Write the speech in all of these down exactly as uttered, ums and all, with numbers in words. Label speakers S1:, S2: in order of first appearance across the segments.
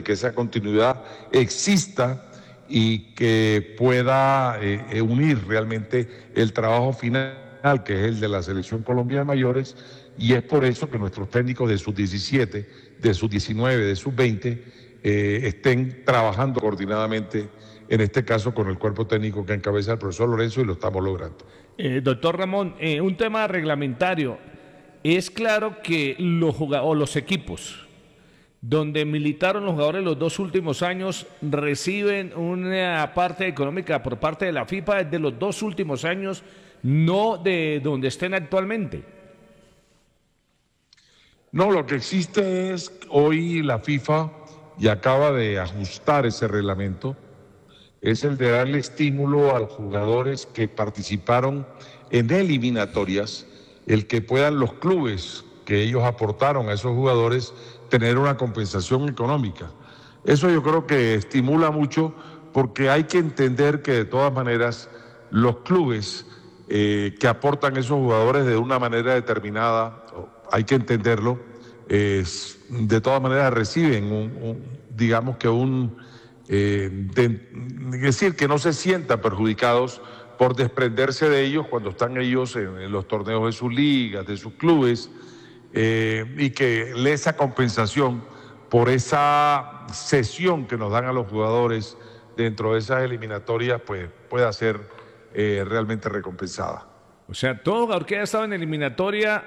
S1: que esa continuidad exista y que pueda eh, unir realmente el trabajo final, que es el de la Selección Colombia de Mayores, y es por eso que nuestros técnicos de sub diecisiete, de sub diecinueve, de sub veinte, eh, estén trabajando coordinadamente, en este caso con el cuerpo técnico que encabeza el profesor Lorenzo, y lo estamos logrando.
S2: Eh, doctor Ramón, eh, un tema reglamentario. Es claro que los jugadores, o los equipos donde militaron los jugadores los dos últimos años reciben una parte económica por parte de la FIFA desde los dos últimos años, no de donde estén actualmente.
S1: No, lo que existe es hoy la FIFA, y acaba de ajustar ese reglamento, es el de darle estímulo a los jugadores que participaron en eliminatorias, el que puedan los clubes que ellos aportaron a esos jugadores tener una compensación económica. Eso yo creo que estimula mucho, porque hay que entender que de todas maneras los clubes eh, que aportan esos jugadores de una manera determinada, hay que entenderlo, eh, de todas maneras reciben un, un digamos que un, eh, de, es decir, que no se sientan perjudicados por desprenderse de ellos cuando están ellos en, en los torneos de sus ligas, de sus clubes, eh, y que esa compensación por esa cesión que nos dan a los jugadores dentro de esas eliminatorias, pues pueda ser eh, realmente recompensada.
S2: O sea, todo jugador que haya estado en eliminatoria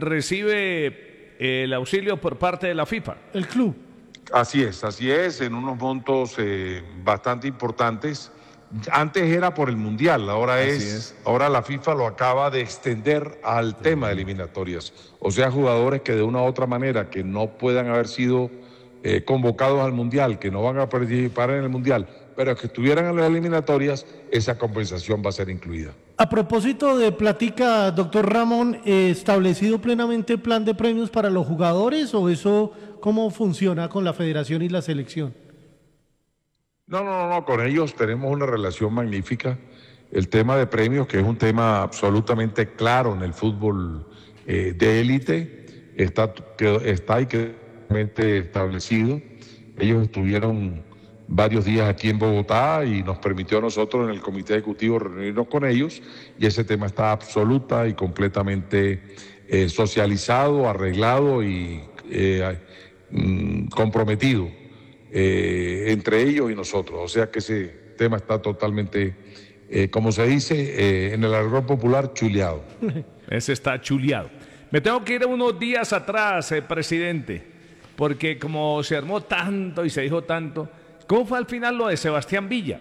S2: recibe eh, el auxilio por parte de la FIFA.
S3: El club.
S1: Así es, así es, en unos montos eh, bastante importantes. Antes era por el Mundial, ahora es, es, ahora la FIFA lo acaba de extender al tema de eliminatorias. O sea, jugadores que de una u otra manera que no puedan haber sido eh, convocados al Mundial, que no van a participar en el Mundial, pero que estuvieran en las eliminatorias, esa compensación va a ser incluida.
S3: A propósito de platica, doctor Ramón, eh, ¿establecido plenamente el plan de premios para los jugadores o eso cómo funciona con la federación y la selección?
S1: No, no, no, con ellos tenemos una relación magnífica. El tema de premios, que es un tema absolutamente claro en el fútbol eh, de élite, está, que, está y claramente establecido. Ellos estuvieron varios días aquí en Bogotá y nos permitió a nosotros en el comité ejecutivo reunirnos con ellos, y ese tema está absoluta y completamente eh, socializado, arreglado y eh, mm, comprometido eh, entre ellos y nosotros. O sea que ese tema está totalmente, eh, como se dice eh, en el argot popular, chuleado.
S2: Ese está chuleado. Me tengo que ir unos días atrás, eh, presidente, porque como se armó tanto y se dijo tanto, ¿cómo fue al final lo de Sebastián Villa?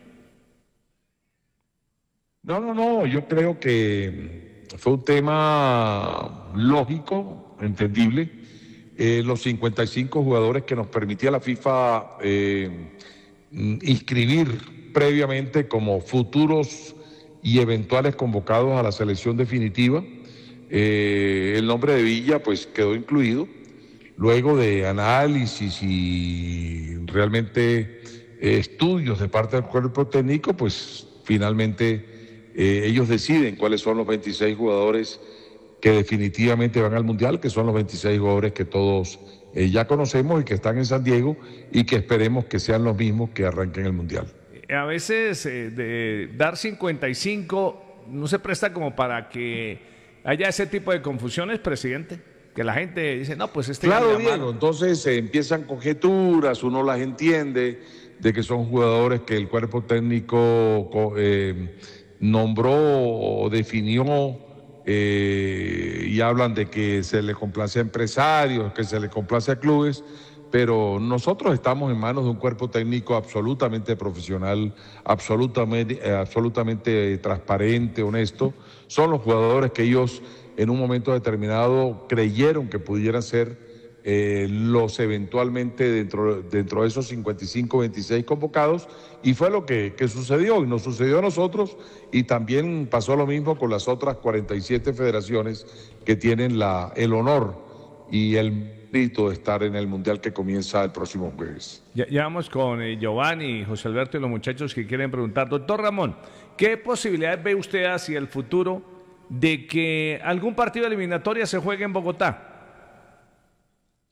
S1: No, no, no, yo creo que fue un tema lógico, entendible. Eh, los cincuenta y cinco jugadores que nos permitía la FIFA eh, inscribir previamente como futuros y eventuales convocados a la selección definitiva, eh, el nombre de Villa pues quedó incluido. Luego de análisis y realmente eh, estudios de parte del cuerpo técnico, pues finalmente eh, ellos deciden cuáles son los veintiséis jugadores que definitivamente van al Mundial, que son los veintiséis jugadores que todos eh, ya conocemos y que están en San Diego, y que esperemos que sean los mismos que arranquen el Mundial.
S2: A veces eh, de dar cincuenta y cinco no se presta como para que haya ese tipo de confusiones, presidente. Que la gente dice, no, pues este...
S1: Claro, Diego, entonces se eh, empiezan conjeturas, uno las entiende, de que son jugadores que el cuerpo técnico eh, nombró o definió, eh, y hablan de que se le complace a empresarios, que se le complace a clubes, pero nosotros estamos en manos de un cuerpo técnico absolutamente profesional, absolutamente, eh, absolutamente transparente, honesto. Son los jugadores que ellos en un momento determinado creyeron que pudieran ser eh, los eventualmente dentro, dentro de esos cincuenta y cinco, veintiséis convocados, y fue lo que, que sucedió, y nos sucedió a nosotros, y también pasó lo mismo con las otras cuarenta y siete federaciones que tienen la, el honor y el mérito de estar en el Mundial que comienza el próximo jueves.
S2: Ya, ya vamos con eh, Giovanni, José Alberto y los muchachos que quieren preguntar. Doctor Ramón, ¿qué posibilidades ve usted hacia el futuro de que algún partido de eliminatoria se juegue en Bogotá?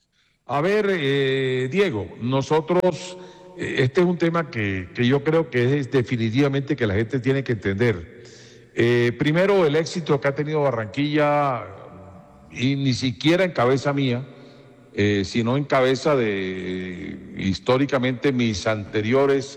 S1: A ver, eh, Diego, nosotros, eh, este es un tema que, que yo creo que es definitivamente que la gente tiene que entender. Eh, primero, el éxito que ha tenido Barranquilla, y ni siquiera en cabeza mía, eh, sino en cabeza de históricamente mis anteriores,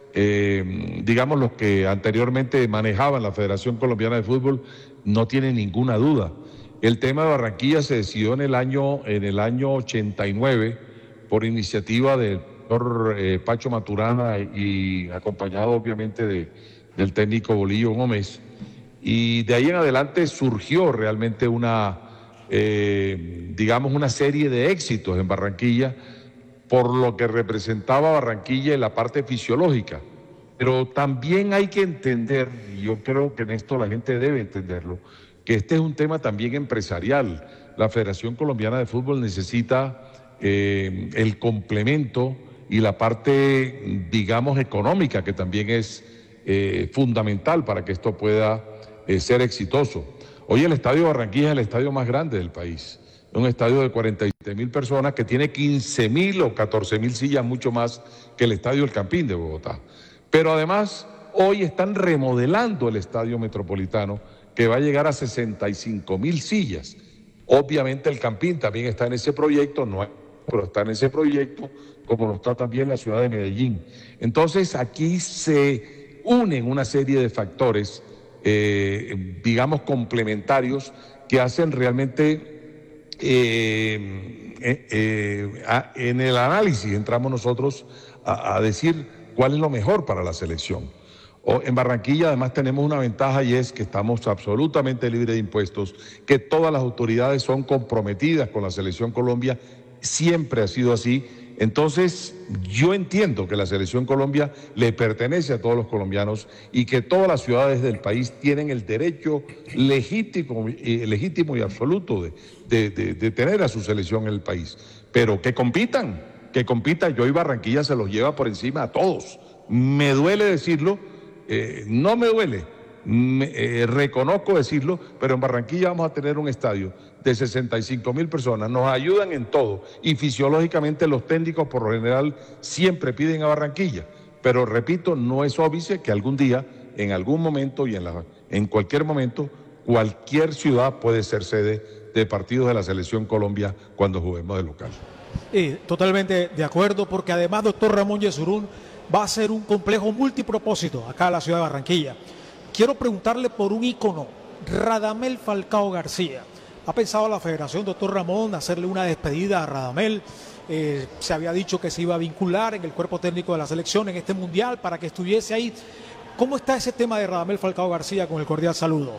S1: eh, digamos los que anteriormente manejaban la Federación Colombiana de Fútbol, no tiene ninguna duda. El tema de Barranquilla se decidió en el año, en el año ochenta y nueve por iniciativa del doctor eh, Pacho Maturana y acompañado obviamente de, del técnico Bolillo Gómez. Y de ahí en adelante surgió realmente una, eh, digamos, una serie de éxitos en Barranquilla por lo que representaba Barranquilla en la parte fisiológica. Pero también hay que entender, y yo creo que en esto la gente debe entenderlo, que este es un tema también empresarial. La Federación Colombiana de Fútbol necesita eh, el complemento y la parte, digamos, económica, que también es eh, fundamental para que esto pueda eh, ser exitoso. Hoy el Estadio Barranquilla es el estadio más grande del país. Es un estadio de cuarenta y siete mil personas que tiene quince mil o catorce mil sillas, mucho más que el Estadio El Campín de Bogotá. Pero además, hoy están remodelando el Estadio Metropolitano, que va a llegar a sesenta y cinco mil sillas. Obviamente el Campín también está en ese proyecto, no hay, pero está en ese proyecto, como lo está también la ciudad de Medellín. Entonces aquí se unen una serie de factores, eh, digamos, complementarios, que hacen realmente, eh, eh, eh, a, en el análisis entramos nosotros a, a decir cuál es lo mejor para la selección. En Barranquilla además tenemos una ventaja y es que estamos absolutamente libres de impuestos, que todas las autoridades son comprometidas con la Selección Colombia, siempre ha sido así. Entonces yo entiendo que la Selección Colombia le pertenece a todos los colombianos y que todas las ciudades del país tienen el derecho legítimo, eh, legítimo y absoluto de, de, de, de tener a su selección en el país. Pero que compitan, que compitan. Yo y Barranquilla se los lleva por encima a todos. Me duele decirlo. Eh, no me duele, me, eh, reconozco decirlo, pero en Barranquilla vamos a tener un estadio de sesenta y cinco mil personas, nos ayudan en todo y fisiológicamente los técnicos por lo general siempre piden a Barranquilla, pero repito, no es óbice que algún día, en algún momento y en, la, en cualquier momento, cualquier ciudad puede ser sede de partidos de la Selección Colombia cuando juguemos de local.
S4: Eh, totalmente de acuerdo, porque además, doctor Ramón Yesurún, va a ser un complejo multipropósito acá en la ciudad de Barranquilla. Quiero preguntarle por un ícono, Radamel Falcao García. ¿Ha pensado la federación, doctor Ramón, hacerle una despedida a Radamel? Eh, se había dicho que se iba a vincular en el cuerpo técnico de la selección en este mundial para que estuviese ahí. ¿Cómo está ese tema de Radamel Falcao García? Con el cordial saludo.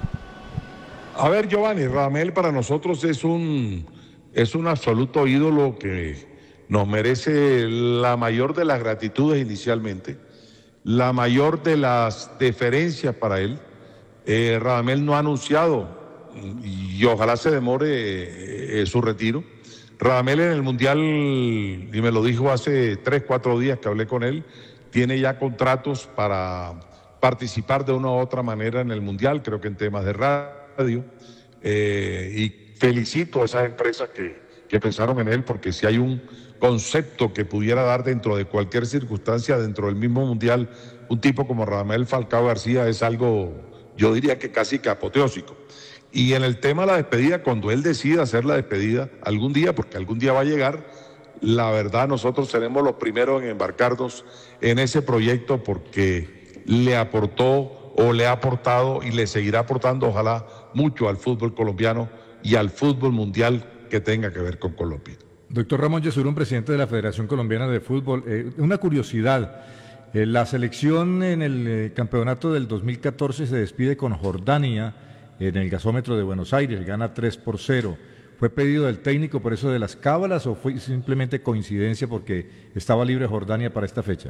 S1: A ver, Giovanni, Radamel para nosotros es un, es un absoluto ídolo que nos merece la mayor de las gratitudes inicialmente, la mayor de las deferencias para él. Eh, Radamel no ha anunciado, y ojalá se demore eh, su retiro. Radamel en el Mundial, y me lo dijo hace tres, cuatro días que hablé con él, tiene ya contratos para participar de una u otra manera en el Mundial, creo que en temas de radio, eh, y felicito a esas empresas que, que pensaron en él, porque si hay un concepto que pudiera dar dentro de cualquier circunstancia, dentro del mismo mundial, un tipo como Radamel Falcao García es algo, yo diría que casi que apoteósico. Y en el tema de la despedida, cuando él decida hacer la despedida algún día, porque algún día va a llegar, la verdad nosotros seremos los primeros en embarcarnos en ese proyecto porque le aportó o le ha aportado y le seguirá aportando, ojalá, mucho al fútbol colombiano y al fútbol mundial que tenga que ver con Colombia.
S5: Doctor Ramón Yesurún, presidente de la Federación Colombiana de Fútbol, eh, una curiosidad, eh, la selección en el eh, campeonato del dos mil catorce se despide con Jordania en el gasómetro de Buenos Aires, gana tres por cero. ¿Fue pedido del técnico por eso de las cábalas o fue simplemente coincidencia porque estaba libre Jordania para esta fecha?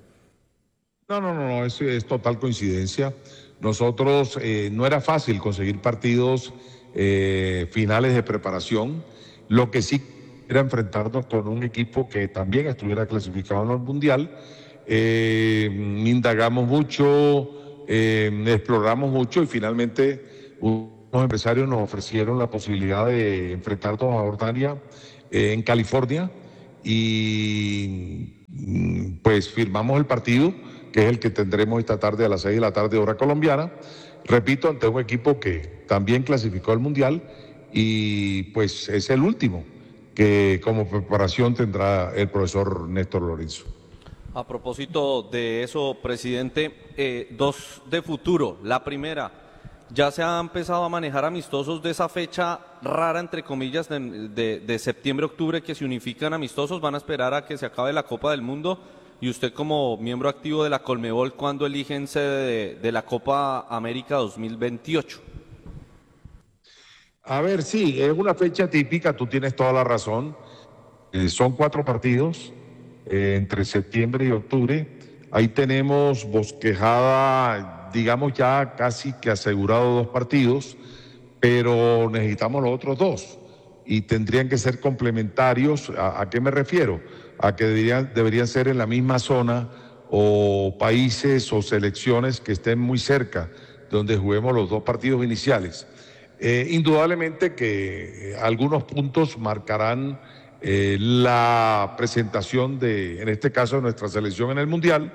S1: No, no, no, no es, es total coincidencia. Nosotros, eh, no era fácil conseguir partidos eh, finales de preparación, lo que sí era enfrentarnos con un equipo que también estuviera clasificado en el Mundial. Eh, indagamos mucho, eh, exploramos mucho y finalmente unos empresarios nos ofrecieron la posibilidad de enfrentarnos a Jordania eh, en California y pues firmamos el partido, que es el que tendremos esta tarde a las seis de la tarde hora colombiana, repito, ante un equipo que también clasificó al Mundial y pues es el último que como preparación tendrá el profesor Néstor Lorenzo.
S6: A propósito de eso, presidente, eh, dos de futuro. La primera, ya se ha empezado a manejar amistosos de esa fecha rara, entre comillas, de, de, de septiembre-octubre, que se unifican amistosos. Van a esperar a que se acabe la Copa del Mundo. Y usted, como miembro activo de la Colmebol, ¿cuándo eligen sede de, de la Copa América dos mil veintiocho?
S1: A ver, sí, es una fecha típica, tú tienes toda la razón. Eh, son cuatro partidos eh, entre septiembre y octubre. Ahí tenemos bosquejada, digamos ya casi que asegurado dos partidos, pero necesitamos los otros dos y tendrían que ser complementarios. ¿A, a qué me refiero? A que deberían, deberían ser en la misma zona o países o selecciones que estén muy cerca, donde juguemos los dos partidos iniciales. Eh, indudablemente que eh, algunos puntos marcarán eh, la presentación de, en este caso, de nuestra selección en el Mundial,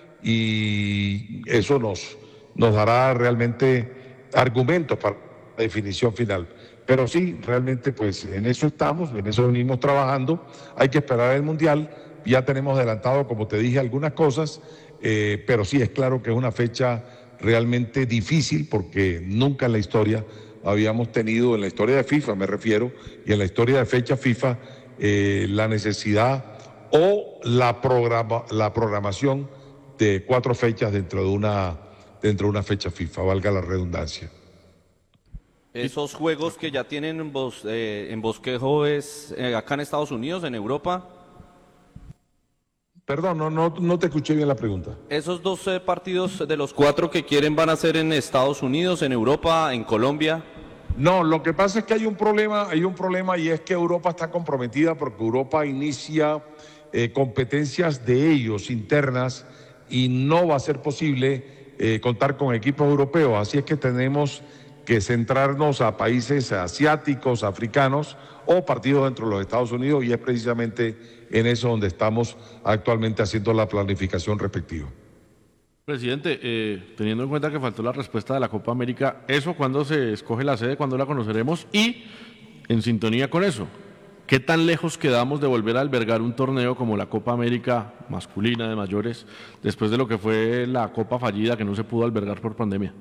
S1: y eso nos, nos dará realmente argumentos para la definición final. Pero sí, realmente pues en eso estamos, en eso venimos trabajando, hay que esperar el Mundial, ya tenemos adelantado, como te dije, algunas cosas, eh, pero sí es claro que es una fecha realmente difícil porque nunca en la historia habíamos tenido, en la historia de FIFA me refiero, y en la historia de fecha FIFA, eh, la necesidad o la, programa, la programación de cuatro fechas dentro de una, dentro de una fecha FIFA, valga la redundancia.
S6: Esos juegos que ya tienen en, bos, eh, en bosquejo es eh, acá en Estados Unidos, en Europa.
S1: Perdón, no, no, no te escuché bien la pregunta.
S6: Esos dos eh, partidos de los cuatro que quieren van a ser en Estados Unidos, en Europa, en Colombia.
S1: No, lo que pasa es que hay un problema, hay un problema y es que Europa está comprometida porque Europa inicia eh, competencias de ellos internas y no va a ser posible eh, contar con equipos europeos. Así es que tenemos que centrarnos a países asiáticos, africanos o partidos dentro de los Estados Unidos, y es precisamente en eso donde estamos actualmente haciendo la planificación respectiva.
S7: Presidente, eh, teniendo en cuenta que faltó la respuesta de la Copa América, ¿eso cuándo se escoge la sede, cuándo la conoceremos? Y en sintonía con eso, ¿qué tan lejos quedamos de volver a albergar un torneo como la Copa América masculina de mayores después de lo que fue la Copa fallida que no se pudo albergar por pandemia?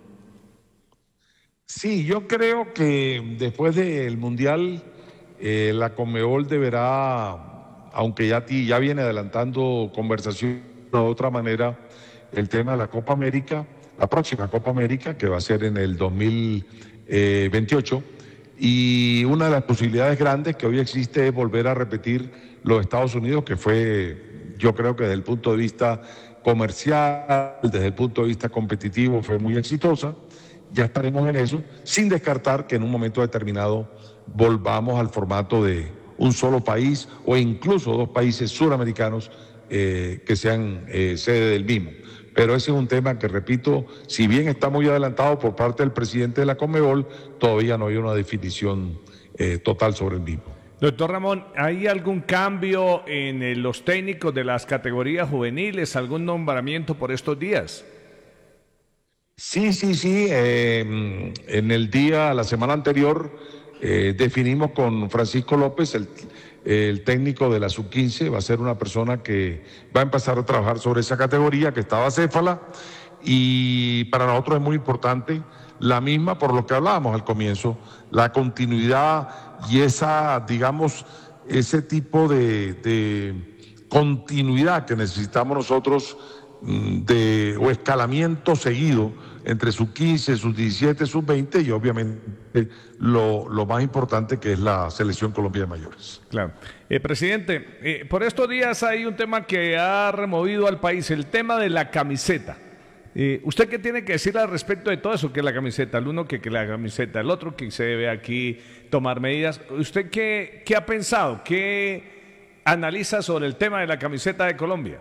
S1: Sí, yo creo que después del Mundial eh, la Conmebol deberá, aunque ya, ya viene adelantando conversación de otra manera, el tema de la Copa América, la próxima Copa América, que va a ser en el dos mil veintiocho, y una de las posibilidades grandes que hoy existe es volver a repetir los Estados Unidos, que fue, yo creo que desde el punto de vista comercial, desde el punto de vista competitivo, fue muy exitosa. Ya estaremos en eso, sin descartar que en un momento determinado volvamos al formato de un solo país o incluso dos países suramericanos eh, que sean eh, sede del mismo. Pero ese es un tema que, repito, si bien está muy adelantado por parte del presidente de la Conmebol, todavía no hay una definición eh, total sobre el mismo.
S2: Doctor Ramón, ¿hay algún cambio en eh, los técnicos de las categorías juveniles, algún nombramiento por estos días?
S1: Sí, sí, sí. Eh, en el día, la semana anterior, eh, definimos con Francisco López, el, el técnico de la sub quince, va a ser una persona que va a empezar a trabajar sobre esa categoría que estaba céfala, y para nosotros es muy importante la misma, por lo que hablábamos al comienzo, la continuidad y esa, digamos, ese tipo de, de continuidad que necesitamos nosotros, de, o escalamiento seguido entre sub quince, sub diecisiete, sub veinte y obviamente lo, lo más importante que es la selección Colombia de mayores.
S2: Claro. Eh, presidente, eh, por estos días hay un tema que ha removido al país, el tema de la camiseta. Eh, ¿Usted qué tiene que decir al respecto de todo eso que es la camiseta? El uno que, que la camiseta, el otro que se debe aquí tomar medidas. ¿Usted qué, qué ha pensado? ¿Qué analiza sobre el tema de la camiseta de Colombia?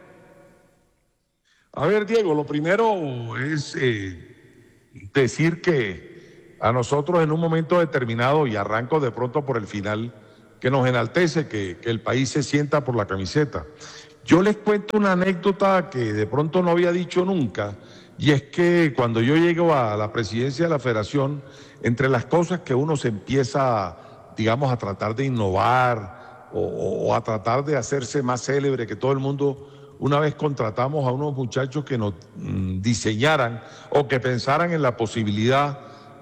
S1: A ver, Diego, lo primero es eh, decir que a nosotros en un momento determinado, y arranco de pronto por el final, que nos enaltece que, que el país se sienta por la camiseta. Yo les cuento una anécdota que de pronto no había dicho nunca, y es que cuando yo llego a la presidencia de la federación, entre las cosas que uno se empieza, digamos, a tratar de innovar o, o a tratar de hacerse más célebre que todo el mundo, una vez contratamos a unos muchachos que nos mm, diseñaran o que pensaran en la posibilidad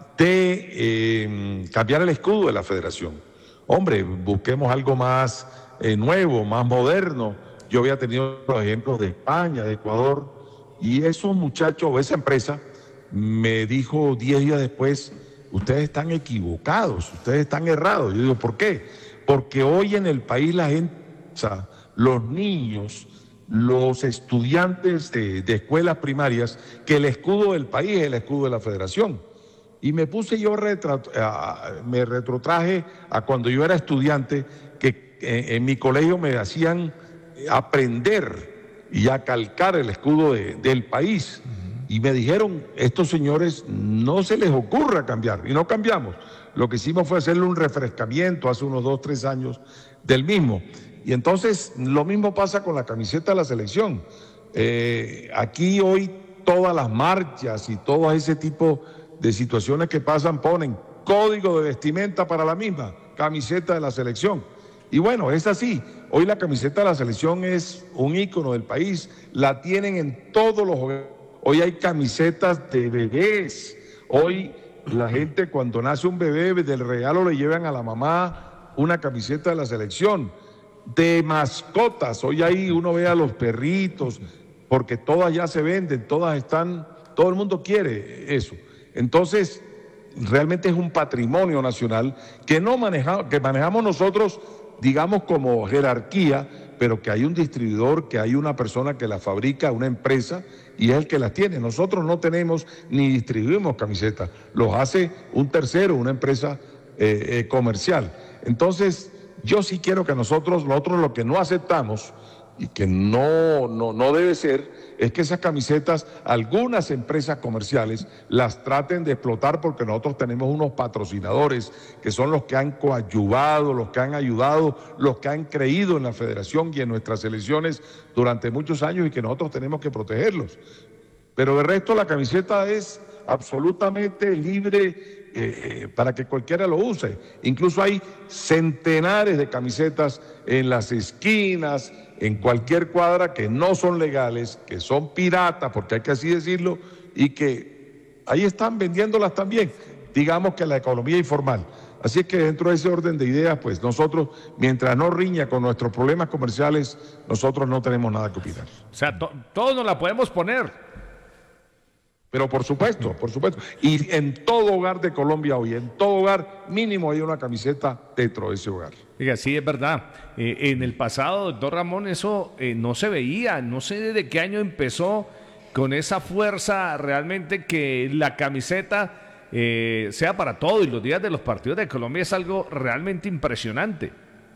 S1: de eh, cambiar el escudo de la federación. Hombre, busquemos algo más eh, nuevo, más moderno. Yo había tenido los ejemplos de España, de Ecuador, y esos muchachos, esa empresa, me dijo diez días después, ustedes están equivocados, ustedes están errados. Yo digo, ¿por qué? Porque hoy en el país la gente, o sea, los niños, los estudiantes de, de escuelas primarias, que el escudo del país es el escudo de la federación. Y me puse yo, retra, me retrotraje a cuando yo era estudiante, que en, en mi colegio me hacían aprender y a calcar el escudo de, del país. Uh-huh. Y me dijeron, estos señores no se les ocurra cambiar, y no cambiamos. Lo que hicimos fue hacerle un refrescamiento hace unos dos, tres años del mismo. Y entonces lo mismo pasa con la camiseta de la selección. Eh, aquí hoy todas las marchas y todo ese tipo de situaciones que pasan ponen código de vestimenta para la misma, camiseta de la selección. Y bueno, es así. Hoy la camiseta de la selección es un ícono del país. La tienen en todos los hogares. Hoy hay camisetas de bebés. Hoy la gente cuando nace un bebé, del regalo le llevan a la mamá una camiseta de la selección. De mascotas. Hoy ahí uno ve a los perritos, porque todas ya se venden, todas están, todo el mundo quiere eso. Entonces, realmente es un patrimonio nacional que no maneja, que manejamos nosotros, digamos, como jerarquía, pero que hay un distribuidor, que hay una persona que la fabrica, una empresa, y es el que las tiene. Nosotros no tenemos ni distribuimos camisetas, los hace un tercero, una empresa eh, eh, comercial. Entonces, yo sí quiero que nosotros, nosotros lo que no aceptamos, y que no, no, no debe ser, es que esas camisetas, algunas empresas comerciales las traten de explotar, porque nosotros tenemos unos patrocinadores que son los que han coadyuvado, los que han ayudado, los que han creído en la federación y en nuestras selecciones durante muchos años, y que nosotros tenemos que protegerlos. Pero de resto la camiseta es absolutamente libre eh, para que cualquiera lo use. Incluso hay centenares de camisetas en las esquinas, en cualquier cuadra, que no son legales, que son piratas, porque hay que así decirlo, y que ahí están vendiéndolas también, digamos que la economía informal. Así es que dentro de ese orden de ideas, pues nosotros, mientras no riña con nuestros problemas comerciales, nosotros no tenemos nada que opinar.
S2: O sea, to todos nos la podemos poner.
S1: Pero por supuesto, por supuesto. Y en todo hogar de Colombia hoy, en todo hogar mínimo hay una camiseta dentro de ese hogar.
S2: Diga, sí, es verdad. Eh, en el pasado, doctor Ramón, eso eh, no se veía. No sé desde qué año empezó con esa fuerza realmente que la camiseta eh, sea para todo. Y los días de los partidos de Colombia es algo realmente impresionante.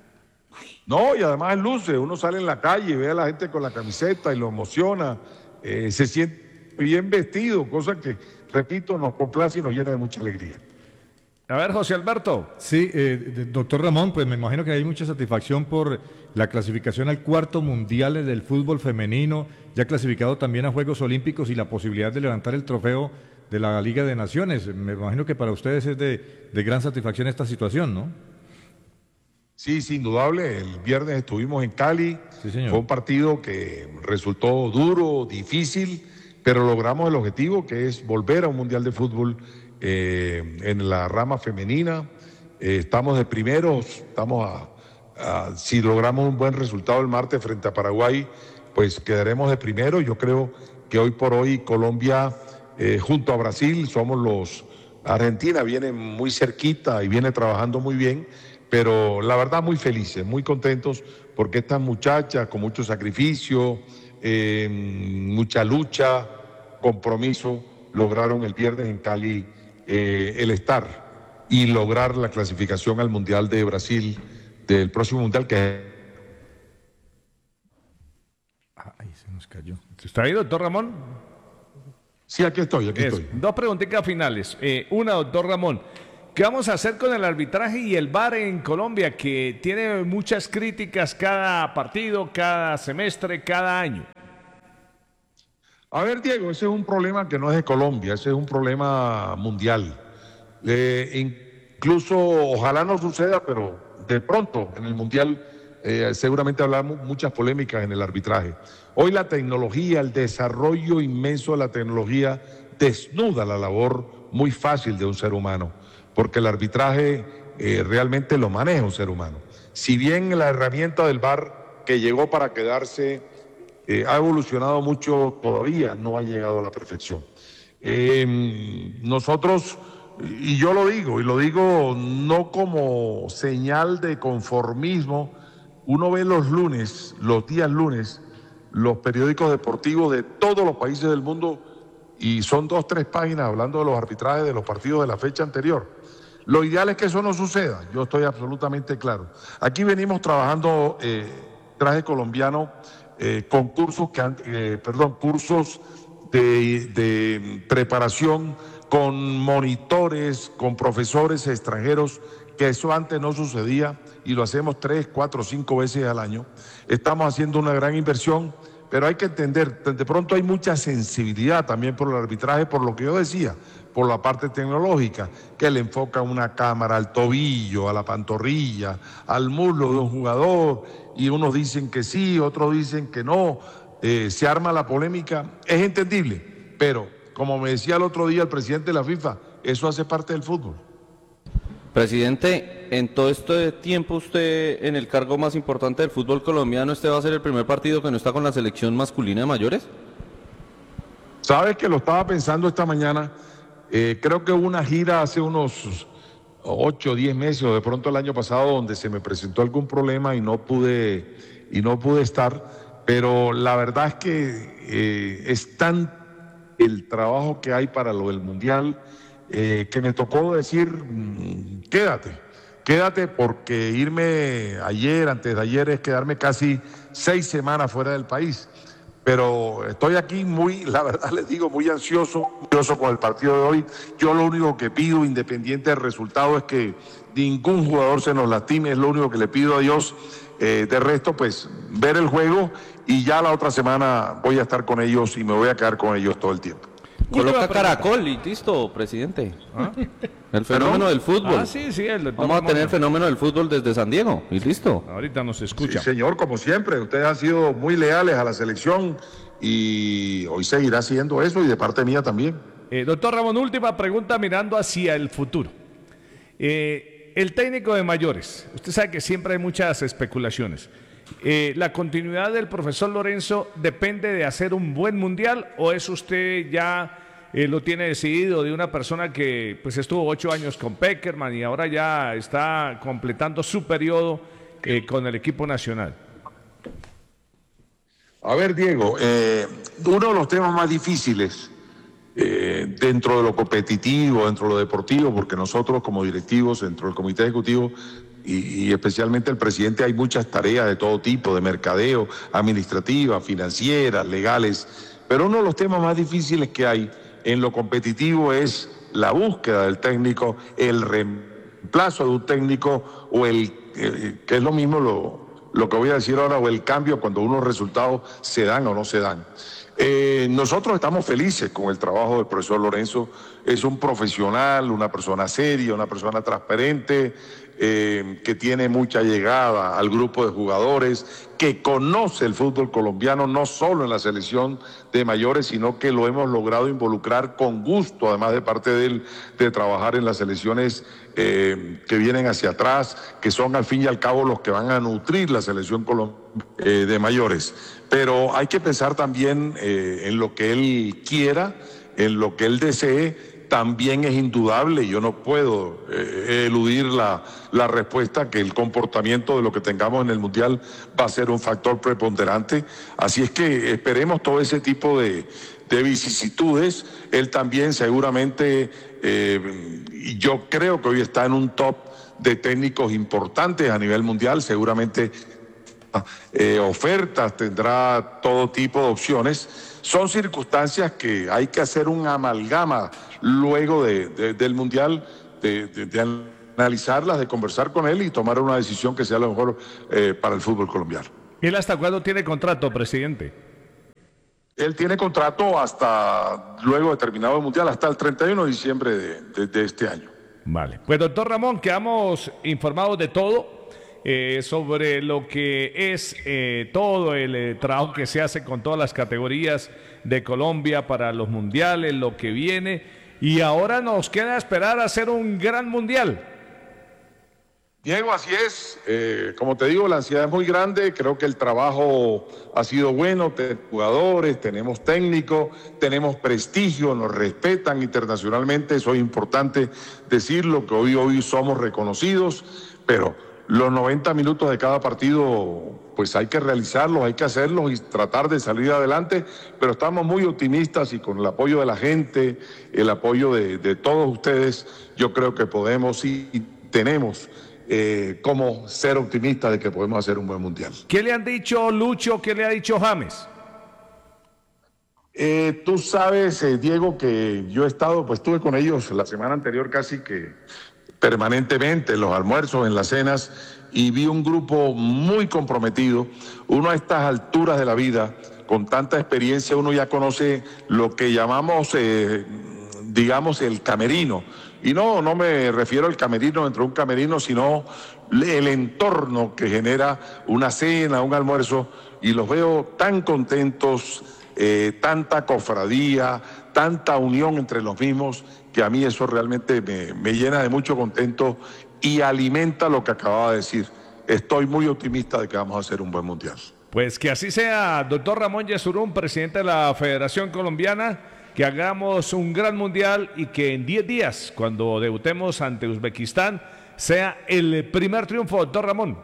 S1: No, y además luce. Uno sale en la calle y ve a la gente con la camiseta y lo emociona. Eh, se siente bien vestido, cosa que, repito, nos complace y nos llena de mucha alegría.
S2: A ver, José Alberto.
S5: Sí, eh, doctor Ramón, pues me imagino que hay mucha satisfacción por la clasificación al cuarto mundial del fútbol femenino, ya clasificado también a Juegos Olímpicos y la posibilidad de levantar el trofeo de la Liga de Naciones. Me imagino que para ustedes es de, de gran satisfacción esta situación, ¿no?
S1: Sí, sin indudable. El viernes estuvimos en Cali.
S5: Sí, señor.
S1: Fue un partido que resultó duro, difícil, pero logramos el objetivo, que es volver a un mundial de fútbol eh, en la rama femenina. Eh, estamos de primeros, estamos a, a, si logramos un buen resultado el martes frente a Paraguay, pues quedaremos de primero. Yo creo que hoy por hoy Colombia, eh, junto a Brasil, somos los... Argentina viene muy cerquita y viene trabajando muy bien, pero la verdad muy felices, muy contentos, porque estas muchachas con mucho sacrificio, Eh, mucha lucha, compromiso, lograron el viernes en Cali eh, el estar y lograr la clasificación al Mundial de Brasil, del próximo Mundial que...
S5: Ay, se nos cayó.
S2: ¿Está ahí, doctor Ramón?
S1: Sí, aquí estoy, aquí
S2: Es,
S1: estoy.
S2: Dos preguntitas finales. Eh, una, doctor Ramón. ¿Qué vamos a hacer con el arbitraje y el V A R en Colombia, que tiene muchas críticas cada partido, cada semestre, cada año?
S1: A ver, Diego, ese es un problema que no es de Colombia, ese es un problema mundial. Eh, incluso, ojalá no suceda, pero de pronto en el mundial eh, seguramente hablamos muchas polémicas en el arbitraje. Hoy la tecnología, el desarrollo inmenso de la tecnología desnuda la labor muy fácil de un ser humano, porque el arbitraje eh, realmente lo maneja un ser humano. Si bien la herramienta del V A R, que llegó para quedarse, eh, ha evolucionado mucho, todavía no ha llegado a la perfección. Eh, nosotros, y yo lo digo, y lo digo no como señal de conformismo, uno ve los lunes, los días lunes, los periódicos deportivos de todos los países del mundo, y son dos, tres páginas hablando de los arbitrajes de los partidos de la fecha anterior. Lo ideal es que eso no suceda, yo estoy absolutamente claro. Aquí venimos trabajando eh, traje colombiano, eh, con cursos, que han, eh, perdón, cursos de, de preparación con monitores, con profesores extranjeros, que eso antes no sucedía y lo hacemos tres, cuatro, cinco veces al año. Estamos haciendo una gran inversión, pero hay que entender, de pronto hay mucha sensibilidad también por el arbitraje, por lo que yo decía, por la parte tecnológica, que le enfoca una cámara al tobillo, a la pantorrilla, al muslo de un jugador, y unos dicen que sí, otros dicen que no, eh, se arma la polémica, es entendible, pero como me decía el otro día el presidente de la FIFA, eso hace parte del fútbol.
S6: Presidente, en todo este tiempo usted en el cargo más importante del fútbol colombiano, ¿este va a ser el primer partido que no está con la selección masculina de mayores?
S1: Sabes que lo estaba pensando esta mañana, eh, creo que hubo una gira hace unos ocho o diez meses o de pronto el año pasado donde se me presentó algún problema y no pude, y no pude estar, pero la verdad es que eh, es tan el trabajo que hay para lo del Mundial, Eh, que me tocó decir, mmm, quédate, quédate porque irme ayer, antes de ayer, es quedarme casi seis semanas fuera del país. Pero estoy aquí muy, la verdad les digo, muy ansioso, ansioso con el partido de hoy. Yo lo único que pido, independiente del resultado, es que ningún jugador se nos lastime, es lo único que le pido a Dios. Eh, de resto, pues, ver el juego y ya la otra semana voy a estar con ellos y me voy a quedar con ellos todo el tiempo.
S6: Coloca Caracol y listo, presidente. ¿Ah? El fenómeno del fútbol.
S2: Ah, sí, sí. El
S6: Vamos a tener el fenómeno del fútbol desde San Diego y listo.
S2: Ahorita nos escucha.
S1: Sí, señor, como siempre, ustedes han sido muy leales a la selección y hoy seguirá siendo eso y de parte mía también.
S2: Eh, doctor Ramón, última pregunta mirando hacia el futuro. Eh, el técnico de mayores, usted sabe que siempre hay muchas especulaciones. Eh, ¿La continuidad del profesor Lorenzo depende de hacer un buen mundial o es usted ya eh, lo tiene decidido de una persona que pues estuvo ocho años con Peckerman y ahora ya está completando su periodo eh, con el equipo nacional?
S1: A ver, Diego, eh, uno de los temas más difíciles eh, dentro de lo competitivo, dentro de lo deportivo, porque nosotros como directivos, dentro del comité ejecutivo, Y, y especialmente el presidente, hay muchas tareas de todo tipo, de mercadeo, administrativas, financieras, legales, pero uno de los temas más difíciles que hay en lo competitivo es la búsqueda del técnico, el reemplazo de un técnico o el, eh, que es lo mismo lo, lo que voy a decir ahora, o el cambio cuando unos resultados se dan o no se dan. Eh, nosotros estamos felices con el trabajo del profesor Lorenzo, es un profesional, una persona seria, una persona transparente, eh, que tiene mucha llegada al grupo de jugadores, que conoce el fútbol colombiano no solo en la selección de mayores, sino que lo hemos logrado involucrar con gusto, además de parte de él, de trabajar en las selecciones eh, que vienen hacia atrás, que son al fin y al cabo los que van a nutrir la selección eh, de mayores. Pero hay que pensar también eh, en lo que él quiera, en lo que él desee. También es indudable, yo no puedo eh, eludir la, la respuesta, que el comportamiento de lo que tengamos en el Mundial va a ser un factor preponderante. Así es que esperemos todo ese tipo de, de vicisitudes. Él también seguramente, eh, yo creo que hoy está en un top de técnicos importantes a nivel mundial, seguramente eh, ofertas, tendrá todo tipo de opciones. Son circunstancias que hay que hacer un amalgama luego de, de, del Mundial de, de, de analizarlas, de conversar con él y tomar una decisión que sea lo mejor eh, para el fútbol colombiano.
S2: ¿Y él hasta cuándo tiene contrato, presidente?
S1: Él tiene contrato hasta luego de terminado el Mundial, hasta el treinta y uno de diciembre de, de, de este año.
S2: Vale. Pues doctor Ramón, quedamos informados de todo eh, sobre lo que es eh, todo el eh, trabajo que se hace con todas las categorías de Colombia para los mundiales, lo que viene. Y ahora nos queda esperar a hacer un gran mundial.
S1: Diego, así es. Eh, como te digo, la ansiedad es muy grande. Creo que el trabajo ha sido bueno. Tenemos jugadores, tenemos técnicos, tenemos prestigio, nos respetan internacionalmente. Eso es importante decirlo, que hoy, hoy somos reconocidos. Pero los noventa minutos de cada partido, pues hay que realizarlos, hay que hacerlos y tratar de salir adelante. Pero estamos muy optimistas y con el apoyo de la gente, el apoyo de, de todos ustedes, yo creo que podemos y, y tenemos Eh, como ser optimista de que podemos hacer un buen mundial.
S2: ¿Qué le han dicho Lucho? ¿Qué le ha dicho James?
S1: Eh, tú sabes, eh, Diego, que yo he estado, pues estuve con ellos la semana anterior casi que permanentemente en los almuerzos, en las cenas, y vi un grupo muy comprometido. Uno a estas alturas de la vida, con tanta experiencia, uno ya conoce lo que llamamos, eh, digamos, el camerino. Y no, no me refiero al camerino dentro de un camerino, sino el entorno que genera una cena, un almuerzo, y los veo tan contentos, eh, tanta cofradía, tanta unión entre los mismos, que a mí eso realmente me, me llena de mucho contento y alimenta lo que acababa de decir. Estoy muy optimista de que vamos a hacer un buen mundial.
S2: Pues que así sea, doctor Ramón Yesurún, presidente de la Federación Colombiana, que hagamos un gran mundial y que en diez días, cuando debutemos ante Uzbekistán, sea el primer triunfo, doctor Ramón.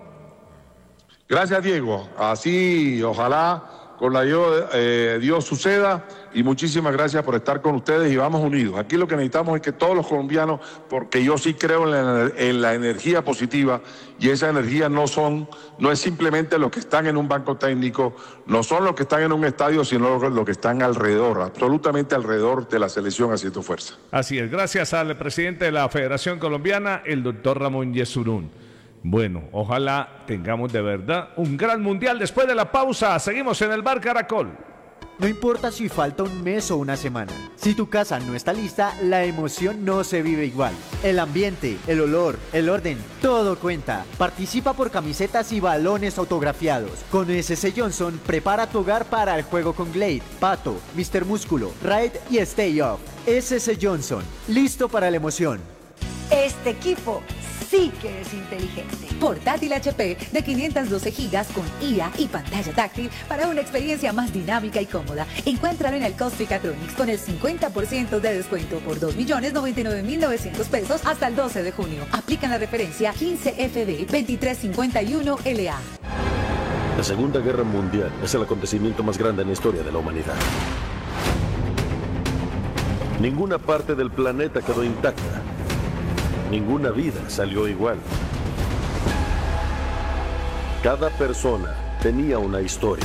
S1: Gracias, Diego. Así, ojalá, con la ayuda de eh, Dios suceda, y muchísimas gracias por estar con ustedes y vamos unidos. Aquí lo que necesitamos es que todos los colombianos, porque yo sí creo en la, en la energía positiva, y esa energía no son, no es simplemente los que están en un banco técnico, no son los que están en un estadio, sino los que están alrededor, absolutamente alrededor de la selección haciendo fuerza.
S2: Así es, gracias al presidente de la Federación Colombiana, el doctor Ramón Yesurún. Bueno, ojalá tengamos de verdad un gran mundial. Después de la pausa, seguimos en el Bar Caracol.
S8: No importa si falta un mes o una semana, si tu casa no está lista, la emoción no se vive igual. El ambiente, el olor, el orden, todo cuenta. Participa por camisetas y balones autografiados. Con S C Johnson, prepara tu hogar para el juego con Glade, Pato, mister Músculo, Raid y Stay Off. S C Johnson, listo para la emoción.
S9: Este equipo sí que es inteligente. Portátil H P de quinientos doce gigas con I A y pantalla táctil para una experiencia más dinámica y cómoda. Encuéntralo en el Costricatronics con el cincuenta por ciento de descuento por dos millones noventa y nueve mil novecientos pesos hasta el doce de junio. Aplican la referencia quince F B veintitrés cincuenta y uno L A.
S10: La Segunda Guerra Mundial es el acontecimiento más grande en la historia de la humanidad. Ninguna parte del planeta quedó intacta. Ninguna vida salió igual. Cada persona tenía una historia.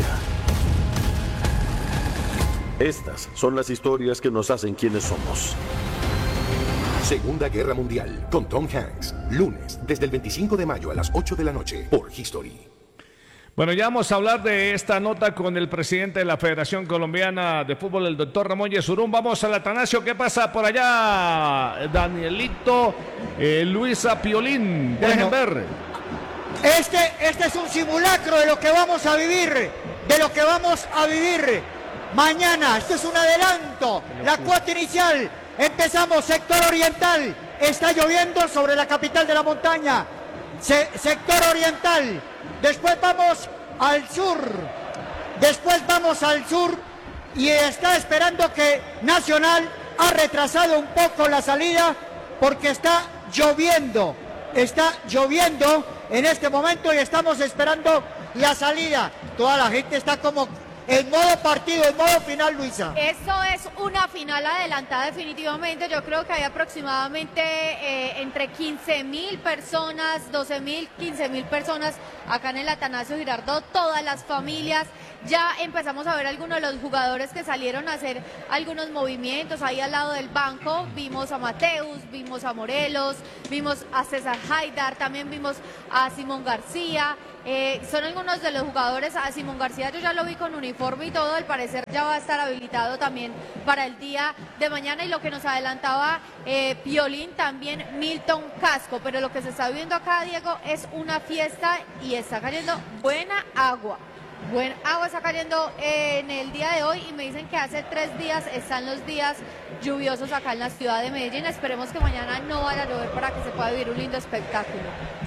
S10: Estas son las historias que nos hacen quienes somos.
S11: Segunda Guerra Mundial con Tom Hanks. Lunes, desde el veinticinco de mayo a las ocho de la noche por History.
S2: Bueno, ya vamos a hablar de esta nota con el presidente de la Federación Colombiana de Fútbol, el doctor Ramón Yesurún. Vamos al Atanasio. ¿Qué pasa por allá, Danielito? Eh, Luisa Piolín, dejen ver.
S12: Este, este es un simulacro de lo que vamos a vivir, de lo que vamos a vivir mañana. Esto es un adelanto. La cuota inicial. Empezamos sector oriental. Está lloviendo sobre la capital de la montaña. Se, sector oriental. Después vamos al sur, después vamos al sur y está esperando que Nacional ha retrasado un poco la salida porque está lloviendo, está lloviendo en este momento y estamos esperando la salida. Toda la gente está como en modo partido, en modo final, Luisa.
S13: Eso es una final adelantada definitivamente. Yo creo que hay aproximadamente eh, entre quince mil personas, doce mil, quince mil personas acá en el Atanasio Girardot, todas las familias. Ya empezamos a ver algunos de los jugadores que salieron a hacer algunos movimientos ahí al lado del banco. Vimos a Mateus, vimos a Morelos, vimos a César Haidar, también vimos a Simón García. Eh, son algunos de los jugadores. A Simón García yo ya lo vi con uniforme y todo, al parecer ya va a estar habilitado también para el día de mañana. Y lo que nos adelantaba eh, Piolín, también Milton Casco. Pero lo que se está viendo acá, Diego, es una fiesta y está cayendo buena agua. Buen agua está cayendo en el día de hoy y me dicen que hace tres días están los días lluviosos acá en la ciudad de Medellín. Esperemos que mañana no vaya a llover para que se pueda vivir un lindo espectáculo.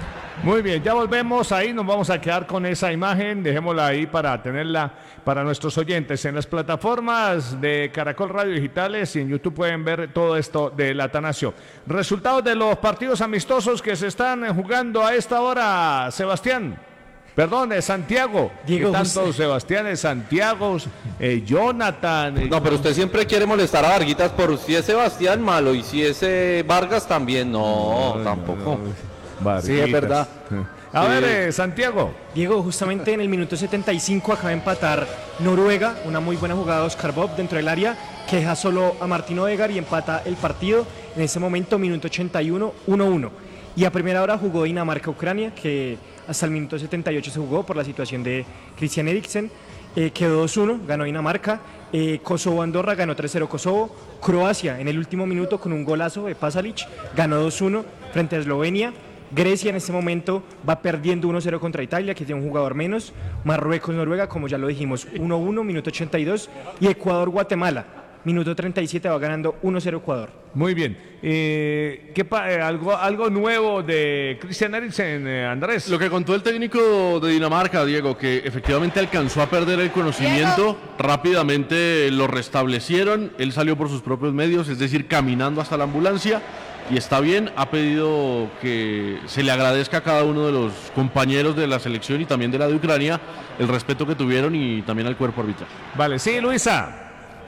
S2: Muy bien, ya volvemos ahí, nos vamos a quedar con esa imagen, dejémosla ahí para tenerla para nuestros oyentes. En las plataformas de Caracol Radio Digitales y en YouTube pueden ver todo esto del Atanasio. Resultados de los partidos amistosos que se están jugando a esta hora, Sebastián. Perdón, es Santiago.
S14: Diego,
S2: ¿Qué tanto,
S14: usted...
S2: Sebastián, es Santiago, eh, Jonathan? Eh,
S6: no, pero usted siempre quiere molestar a Varguitas por si es Sebastián malo y si es eh, Vargas también. No, no tampoco.
S2: No, no.
S6: Sí, es verdad.
S2: A
S6: sí.
S2: ver, eh, Santiago.
S14: Diego, justamente en el minuto setenta y cinco acaba de empatar Noruega, una muy buena jugada de Oscar Bob dentro del área, que deja solo a Martín Odegaard y empata el partido. En ese momento, minuto ochenta y uno, uno uno. Y a primera hora jugó Dinamarca-Ucrania, que hasta el minuto setenta y ocho se jugó por la situación de Christian Eriksen. Eh, quedó dos uno, ganó Dinamarca. Eh, Kosovo-Andorra ganó tres cero Kosovo. Croacia en el último minuto con un golazo de Pasalic ganó dos uno frente a Eslovenia. Grecia en este momento va perdiendo uno cero contra Italia, que tiene un jugador menos. Marruecos-Noruega, como ya lo dijimos, uno uno, minuto ochenta y dos. Y Ecuador-Guatemala, minuto treinta y siete, va ganando uno cero Ecuador.
S2: Muy bien. Eh, ¿qué pa eh, algo, algo nuevo de Christian Eriksen, eh, Andrés?
S7: Lo que contó el técnico de Dinamarca, Diego, que efectivamente alcanzó a perder el conocimiento, Diego. Rápidamente lo restablecieron, él salió por sus propios medios, es decir, caminando hasta la ambulancia, y está bien, ha pedido que se le agradezca a cada uno de los compañeros de la selección y también de la de Ucrania el respeto que tuvieron y también al cuerpo arbitral.
S2: Vale, sí, Luisa.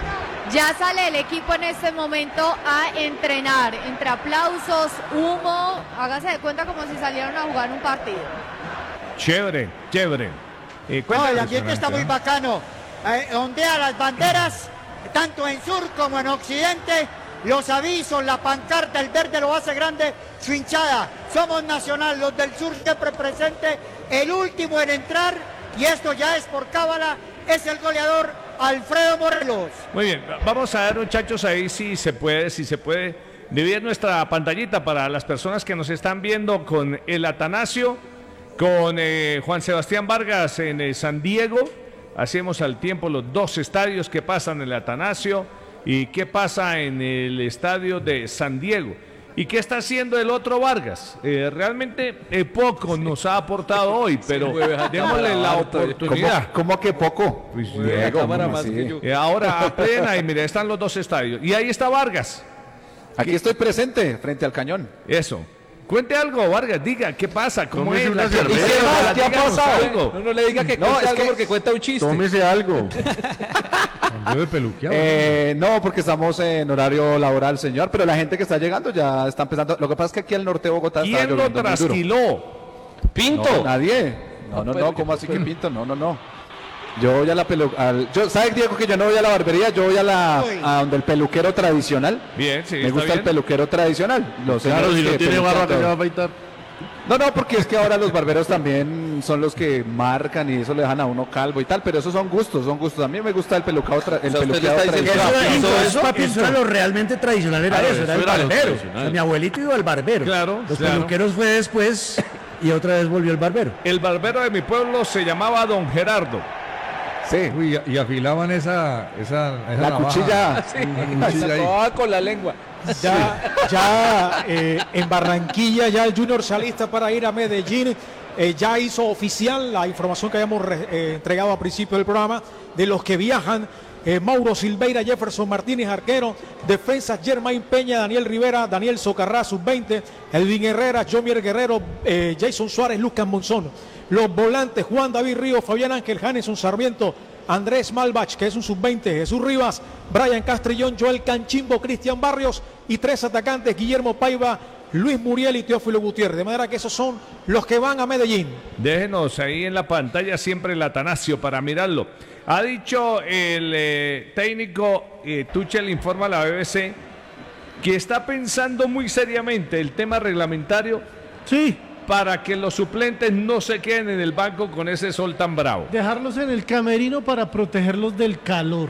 S13: Ya sale el equipo en este momento a entrenar, entre aplausos, humo, hágase de cuenta como si salieran a jugar un partido.
S2: Chévere, chévere.
S12: Eh, no, el ambiente está muy bacano, eh, ondea las banderas, tanto en sur como en occidente, los avisos, la pancarta, el verde lo hace grande, su hinchada. Somos Nacional, los del sur siempre presente, el último en entrar, y esto ya es por cábala, es el goleador Alfredo Morelos.
S2: Muy bien, vamos a ver, muchachos, ahí si se puede, si se puede dividir nuestra pantallita para las personas que nos están viendo con el Atanasio, con eh, Juan Sebastián Vargas en eh, San Diego. Hacemos al tiempo los dos estadios que pasan en el Atanasio y qué pasa en el estadio de San Diego. ¿Y qué está haciendo el otro Vargas? Eh, realmente eh, poco nos ha aportado hoy, pero démosle la oportunidad.
S15: ¿Cómo, cómo que poco?
S2: Pues, Diego, más que yo. Y ahora a plena, y mire, están los dos estadios. Y ahí está Vargas.
S15: Aquí estoy presente, frente al cañón.
S2: Eso. Cuente algo, Vargas, diga, ¿qué pasa? ¿Cómo
S15: Tómese
S2: es
S15: una
S2: la
S15: cerveza.
S2: cerveza?
S15: ¿Y qué ha pasado?
S2: Algo.
S15: No, no le diga que
S2: No,
S15: cuente
S2: es
S15: algo
S2: que-
S15: porque cuenta un chiste.
S5: Tómese algo.
S15: Eh, no, porque estamos en horario laboral, señor, pero la gente que está llegando ya está empezando. Lo que pasa es que aquí al norte de Bogotá está
S2: ¿Quién lo
S15: lloviendo muy duro.
S2: trasquiló?
S15: ¿Pinto? No, nadie. No, no, no, ¿cómo así que Pinto? No, no, no. Yo voy a la pelu... al- yo, ¿sabes, Diego, que yo no voy a la barbería? Yo voy a la a donde el peluquero tradicional.
S2: Bien, sí,
S15: Me
S2: está
S15: gusta
S2: bien.
S15: el peluquero tradicional. Los
S7: Claro,
S15: señores
S7: si no
S15: que
S7: tiene
S15: peluquean
S7: barba, que
S15: todo.
S7: se va a afeitar.
S15: No, no, porque es que ahora los barberos también son los que marcan y eso le dejan a uno calvo y tal, pero esos son gustos, son gustos. A mí me gusta el pelucado, tra- el
S16: O sea, usted le
S15: peluqueado
S16: está diciendo
S15: tradicional.
S16: que eso, eso, eso era lo realmente tradicional, era
S15: Claro,
S16: eso, era
S15: eso
S16: el
S15: era lo
S16: barbero.
S15: tradicional.
S16: O sea, mi abuelito iba al barbero.
S2: Claro,
S16: Los
S2: claro.
S16: peluqueros fue después y otra vez volvió el barbero.
S2: El barbero de mi pueblo se llamaba Don Gerardo.
S5: Sí. Uy, y afilaban esa, esa, esa
S15: La
S5: navaja.
S15: cuchilla.
S5: La cuchilla ahí.
S15: con la lengua.
S4: Ya, ya eh, en Barranquilla, ya el Junior se alista para ir a Medellín. Eh, ya hizo oficial la información que habíamos re- eh, entregado al principio del programa de los que viajan. eh, Mauro Silveira, Jefferson Martínez, arquero. Defensas, Germain Peña, Daniel Rivera, Daniel Socarrá, sub veinte. Elvin Herrera, Jomier Guerrero, eh, Jason Suárez, Lucas Monzón. Los volantes, Juan David Río, Fabián Ángel, Janeson Sarmiento, Andrés Malbach, que es un sub veinte, Jesús Rivas, Brian Castrillón, Joel Canchimbo, Cristian Barrios y tres atacantes, Guillermo Paiva, Luis Muriel y Teófilo Gutiérrez. De manera que esos son los que van a Medellín.
S2: Déjenos ahí en la pantalla siempre el Atanasio para mirarlo. Ha dicho el eh, técnico, eh, Tuchel informa a la B B C, que está pensando muy seriamente el tema reglamentario.
S3: Sí.
S2: Para que los suplentes no se queden en el banco con ese sol tan bravo.
S3: Dejarlos en el camerino para protegerlos del calor.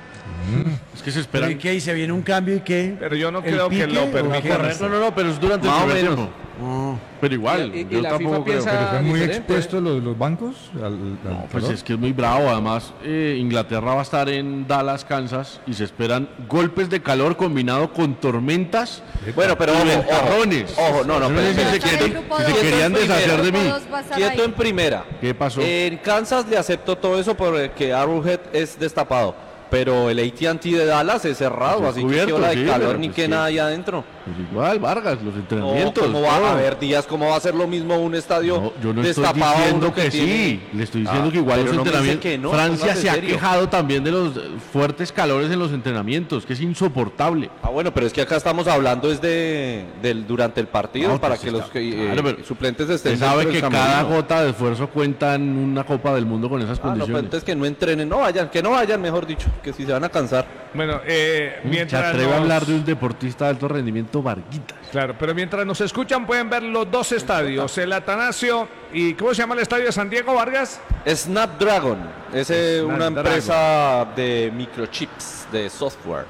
S7: Mm. Es que se esperan.
S16: ¿Y qué? ¿Y se viene un cambio y qué?
S2: Pero yo no creo que lo permita.
S7: No, no, no, pero es durante
S15: Más
S7: el
S15: o
S7: primer
S15: menos.
S7: tiempo. Oh, pero igual,
S5: Y- y
S7: yo
S5: la
S7: tampoco
S5: FIFA
S7: creo.
S5: piensa Pero están muy
S7: diferente,
S5: expuestos los, los bancos al, al
S7: No, pues
S5: calor.
S7: es que es muy bravo. Además, eh, Inglaterra va a estar en Dallas, Kansas, y se esperan golpes de calor combinado con tormentas.
S15: Bueno, pero
S7: y
S15: ojo,
S7: ventarrones.
S15: ojo, ojo, no, no,
S7: Yo
S15: pero-
S7: sé si se,
S15: Pero
S7: quieren-
S15: está en grupo
S7: si se
S15: dos.
S7: querían
S15: Quieto en
S7: deshacer de
S15: primera.
S7: mí.
S15: Quieto en primera.
S7: ¿Qué pasó?
S15: En Kansas le acepto todo eso porque Arrowhead es destapado. Pero el A T and T de Dallas es cerrado,
S7: Pues es
S15: así
S7: cubierto,
S15: que qué hora de
S7: sí,
S15: calor
S7: pero
S15: ni
S7: pues
S15: que
S7: sí.
S15: nada allá adentro.
S7: Pues igual, Vargas, los
S15: No,
S7: entrenamientos.
S15: ¿cómo va
S7: todo.
S15: a haber días? ¿Cómo va a ser lo mismo un estadio
S7: No, yo no estoy
S15: destapado a
S7: diciendo
S15: uno
S7: que,
S15: tiene-
S7: sí, le estoy diciendo
S15: Ah,
S7: que igual
S15: pero
S7: los
S15: no me dice
S7: entrenamientos.
S15: que no,
S7: Francia
S15: póngase
S7: se ha
S15: serio.
S7: quejado también de los eh, fuertes calores en los entrenamientos, que es insoportable.
S15: Ah, bueno, pero es que acá estamos hablando es de del durante el partido
S7: No,
S15: para
S7: pues
S15: que
S7: está-
S15: los que, eh,
S7: claro, pero
S15: suplentes estén
S7: Se sabe
S15: dentro
S7: que
S15: del
S7: cada
S15: camerino.
S7: gota de esfuerzo cuenta en una Copa del Mundo con esas
S15: Ah, no, pues
S7: condiciones.
S15: entonces que no entrenen, no vayan, que no vayan, mejor dicho, que si se van a cansar.
S2: Bueno, eh,
S7: Se
S2: mientras
S7: atreve a
S2: nos-
S7: hablar de un deportista de alto rendimiento, Varguita.
S2: Claro, pero mientras nos escuchan pueden ver los dos estadios, el Atanasio y ¿cómo se llama el estadio de San Diego, Vargas?
S15: Snapdragon, es eh, una
S2: Snapdragon.
S15: empresa de microchips, de software.